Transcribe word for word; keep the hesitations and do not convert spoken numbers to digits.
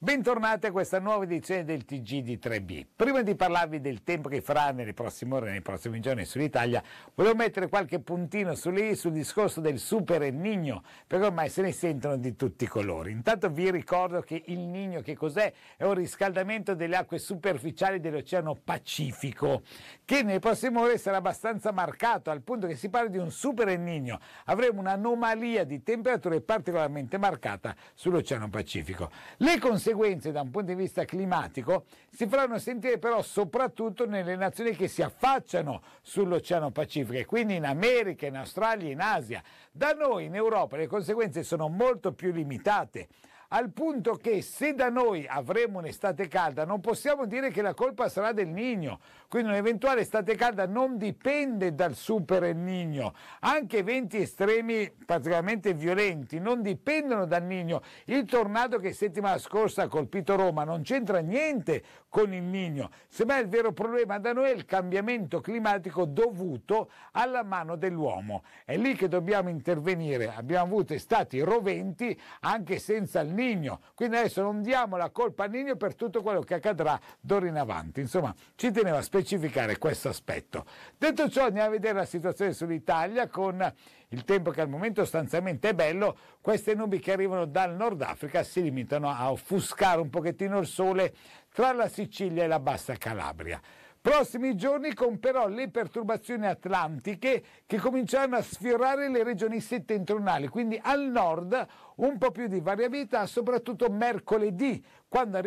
Bentornati a questa nuova edizione del T G di tre B. Prima di parlarvi del tempo che farà nelle prossime ore, nei prossimi giorni sull'Italia, volevo mettere qualche puntino su lì sul discorso del Super El Niño, perché ormai se ne sentono di tutti i colori. Intanto vi ricordo che il Niño che cos'è? È un riscaldamento delle acque superficiali dell'Oceano Pacifico, che nelle prossime ore sarà abbastanza marcato, al punto che si parla di un Super El Niño. Avremo un'anomalia di temperature particolarmente marcata sull'Oceano Pacifico. Le conseguenze da un punto di vista climatico si faranno sentire però soprattutto nelle nazioni che si affacciano sull'Oceano Pacifico, e quindi in America, in Australia e in Asia. Da noi in Europa le conseguenze sono molto più limitate, al punto che se da noi avremo un'estate calda non possiamo dire che la colpa sarà del Niño. Quindi un'eventuale estate calda non dipende dal Super El Niño. Anche eventi estremi particolarmente violenti non dipendono dal Niño. Il tornado che settimana scorsa ha colpito Roma non c'entra niente con il Niño. Semmai il vero problema da noi è il cambiamento climatico dovuto alla mano dell'uomo. È lì che dobbiamo intervenire. Abbiamo avuto estati roventi anche senza il Niño. Quindi adesso non diamo la colpa al Niño per tutto quello che accadrà d'ora in avanti. Insomma, ci tenevo a specificare questo aspetto. Detto ciò, andiamo a vedere la situazione sull'Italia con il tempo che al momento sostanzialmente è bello. Queste nubi che arrivano dal Nord Africa si limitano a offuscare un pochettino il sole tra la Sicilia e la Bassa Calabria. Prossimi giorni con però le perturbazioni atlantiche che cominceranno a sfiorare le regioni settentrionali, quindi al nord un po' più di variabilità, soprattutto mercoledì, quando